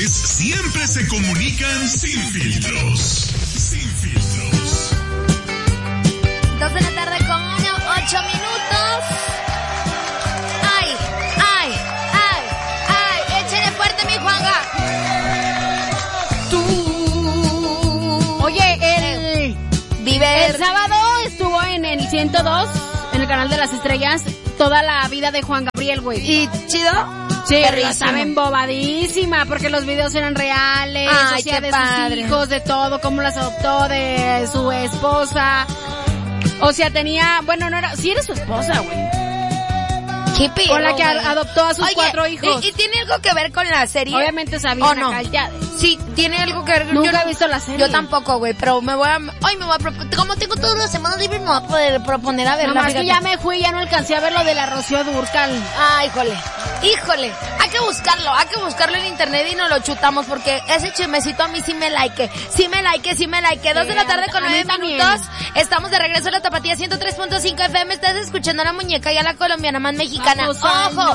mujeres siempre se comunican sin filtros. Sin filtros. 2 de la tarde con 8 minutos. Ay, ay, ay, ay, échale fuerte mi Juanga. Tú. Oye, el sábado estuvo en el 102, en el canal de las estrellas, toda la vida de Juan Gabriel, güey. ¿Y chido? Sí, estaba embobadísima porque los videos eran reales. Ay, o sea, qué de padre. sus hijos, de todo, cómo las adoptó, de su esposa. O sea, tenía, bueno, no era, sí era su esposa, güey. ¿Qué pedo, Con la que güey? adoptó a sus 4 hijos. ¿Y tiene algo que ver con la serie? Obviamente sabía. ¿O no? Ya, Sí, tiene algo que ver. nunca he visto la serie. Yo tampoco, güey, pero hoy me voy a proponer, como tengo todas las semanas libres, me voy a poder proponer a verla. Nomás que ya me fui, ya no alcancé a ver lo de la Rocío Dúrcal. Ay, híjole, hay que buscarlo en internet y nos lo chutamos porque ese chismecito a mí sí me like. 2 de la tarde con 9 minutos. Estamos de regreso a la Tapatía 103.5 FM. Estás escuchando a la muñeca y a la colombiana más mexicana. Vamos, ¡Ojo!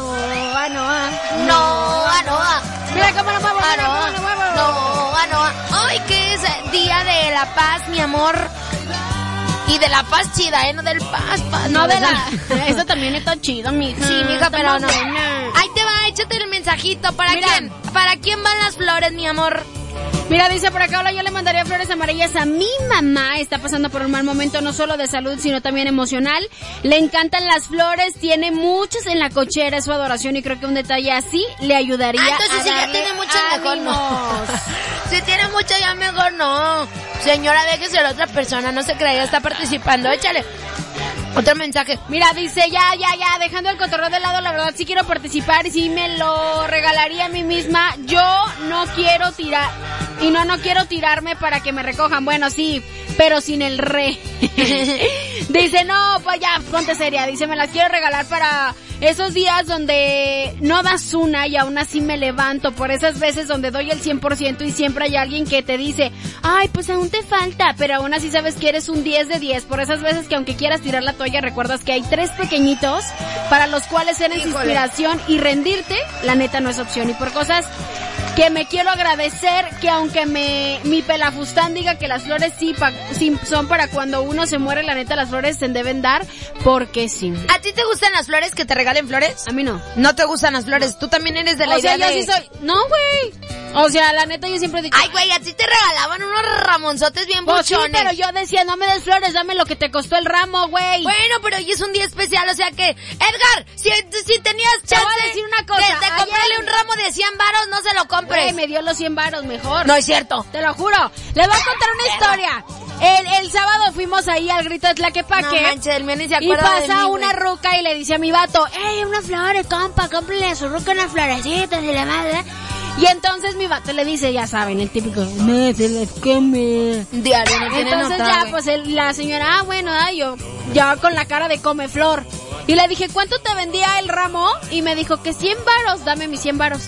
No. Mira cómo lo muevo, Hoy que es Día de la Paz, mi amor. Y de la paz chida, no del paz. No de la... Eso también está chido, mija. Sí, mija, pero no. Buena. Ahí te va, échate el mensajito. ¿Para Mira. quién? ¿Para quién van las flores, mi amor? Mira, dice por acá, hola, yo le mandaría flores amarillas a mi mamá. Está pasando por un mal momento, no solo de salud, sino también emocional. Le encantan las flores, tiene muchas en la cochera, es su adoración y creo que un detalle así le ayudaría Entonces a si ya darle tiene muchas, mejor no. ánimos. Si tiene muchas, ya mejor no. Señora, déjese a la otra persona, no se crea, ya está participando. Échale otro mensaje. Mira, dice, ya, dejando el cotorreo de lado, la verdad sí quiero participar y sí me lo regalaría a mí misma. Yo no quiero tirar, y no quiero tirarme para que me recojan. Bueno, sí, pero sin el re. Dice, no, pues ya, ponte seria. Dice, me las quiero regalar para esos días donde no das una y aún así me levanto. Por esas veces donde doy el 100% y siempre hay alguien que te dice, ay, pues aún te falta, pero aún así sabes que eres un 10 de 10. Por esas veces que aunque quieras tirar la toalla, recuerdas que hay 3 pequeñitos para los cuales eres inspiración y rendirte, la neta no es opción. Y por cosas que me quiero agradecer, que aunque mi pelafustán diga que las flores sí son para cuando uno se muere, la neta las flores se deben dar porque sí. ¿A ti te gustan las flores, que te regalen flores? A mí no. No te gustan las flores, tú también eres de la idea yo sí soy... No, güey. O sea, la neta yo siempre he dicho... Ay, güey, a ti te regalaban unos ramonzotes bien pues sí, buchones. pero yo decía, no me des flores, dame lo que te costó el ramo, güey. Bueno, pero hoy es un día especial, o sea que... Edgar, si tenías chance... Te voy a decir una cosa. De comprarle un ramo de 100 varos, no se lo compres. Güey, me dio los 100 varos mejor. No es cierto. Te lo juro. Les voy a contar una historia. El sábado fuimos ahí al grito de Tlaquepaque. No manches, el mío ni se y acuerda de pasa mí, una güey. ruca y le dice a mi vato, unas flores, compa, cómprale a su ruca unas florecitas y la madre. Y entonces mi vato le dice, ya saben, el típico, no se las come. Diario, no tiene Entonces nota, ya, güey. pues la señora, bueno, yo ya con la cara de come flor. Y le dije, ¿cuánto te vendía el ramo? Y me dijo que 100 varos, dame mis 100 varos.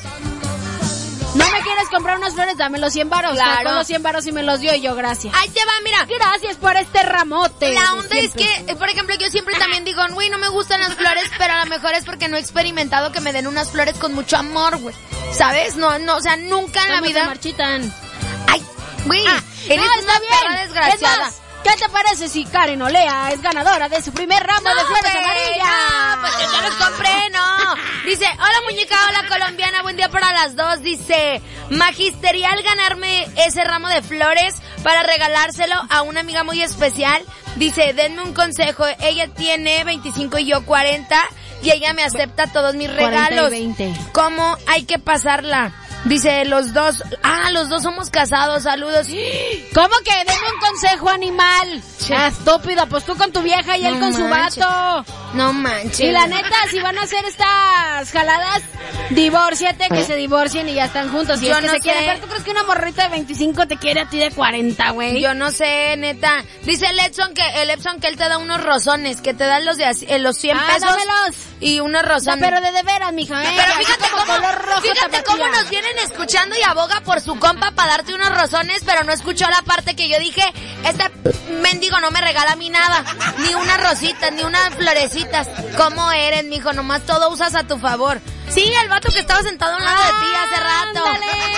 ¿No me quieres comprar unas flores? Dame los 100 varos. Claro. Sacó los 100 varos y me los dio y yo, gracias. Ahí te va, mira. Gracias por este ramote. La onda es que, por ejemplo, yo siempre también digo, güey, no me gustan las flores, pero a lo mejor es porque no he experimentado que me den unas flores con mucho amor, güey. ¿Sabes? No, o sea, nunca en la ¿Cómo vida. se marchitan? Ay, güey, eres no, una perra desgraciada. Es más, ¿qué te parece si Karen Olea es ganadora de su primer ramo de flores güey, amarillas? no, pues yo ya los compré, no. Dice, hola muñeca, hola colombiana, buen día para las dos. Dice, magisterial ganarme ese ramo de flores para regalárselo a una amiga muy especial. Dice, denme un consejo, ella tiene 25 y yo 40 y ella me acepta todos mis regalos. 40 y 20. ¿Cómo hay que pasarla? Dice, los dos somos casados, saludos. ¿Cómo que? Denme un consejo, animal. Estúpido, pues tú con tu vieja y él con su vato. No manches. Y la neta, si van a hacer estas jaladas, divórciate, que se divorcien y ya están juntos. Si Yo es que no se quiere. sé. Pero tú crees que una morrita de 25 te quiere a ti de 40, güey. Yo no sé, neta. Dice el Epson que él te da unos rosones, que te dan los 100 pesos. Dámelos. Y unos rosones. Pero de veras, mija, Pero fíjate como color rojo fíjate tapatía. cómo nos vienen escuchando y aboga por su compa para darte unos rosones, pero no escuchó la parte que yo dije, este mendigo no me regala a mí nada, ni unas rositas, ni unas florecitas. ¿Cómo eres, mijo? Nomás todo usas a tu favor. Sí, el vato que estaba sentado a un lado de ti hace rato. Ándale.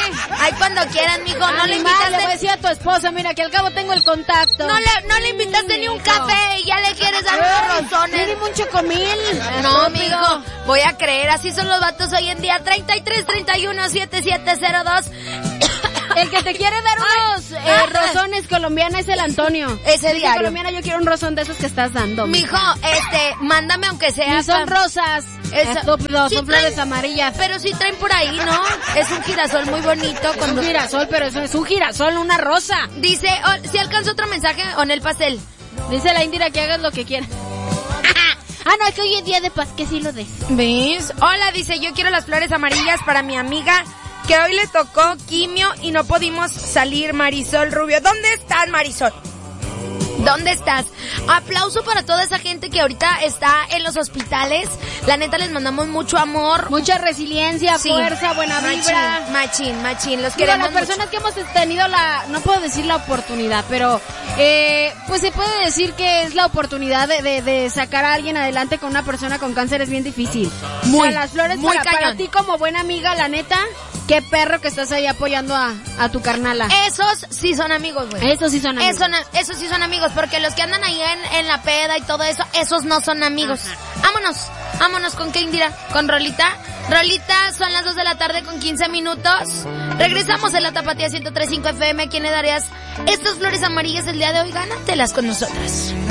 Ay, cuando quieran, mijo, no le le invitaste. voy a decir a tu esposo, mira, que al cabo tengo el contacto. No le invitaste ni un café y ya le quieres dar unos rozones. Mínimo un chocomil. No, mijo, voy a creer, así son los vatos hoy en día. 33317702. El que te quiere dar unos rozones colombianos es el Antonio. Ese diario. Colombiana, yo quiero un rozón de esos que estás dando. Mijo, mándame aunque sea. Y son rosas. Estúpido, Sí son flores traen, amarillas. pero sí traen por ahí, ¿no? Es un girasol muy bonito. Es un girasol, pero eso es un girasol, una rosa. Dice, si alcanza otro mensaje o en el pastel. Dice la Indira que hagas lo que quieras. No, es que hoy es día de paz, que sí lo des. ¿Ves? Hola, dice, yo quiero las flores amarillas para mi amiga que hoy le tocó quimio y no pudimos salir, Marisol Rubio. ¿Dónde estás, Marisol? ¿Dónde estás? Aplauso para toda esa gente que ahorita está en los hospitales. La neta, les mandamos mucho amor. Mucha resiliencia, Sí. fuerza, buena vibra. Machín. Los Digo, queremos las personas mucho. que hemos tenido no puedo decir la oportunidad, pero pues se puede decir que es la oportunidad de sacar a alguien adelante con una persona con cáncer es bien difícil. Muy, O sea, las flores muy para cañón. ti como buena amiga, la neta, qué perro que estás ahí apoyando a tu carnala. Esos sí son amigos, güey. Esos sí son amigos. Esos sí son amigos, porque los que andan ahí en la peda y todo eso, esos no son amigos. Vámonos con qué, Indira, con Rolita. Rolita, son las 2 de la tarde con 15 minutos. Regresamos en la Tapatía 103.5 FM. ¿A quién le darías estas flores amarillas el día de hoy? Gánatelas con nosotras.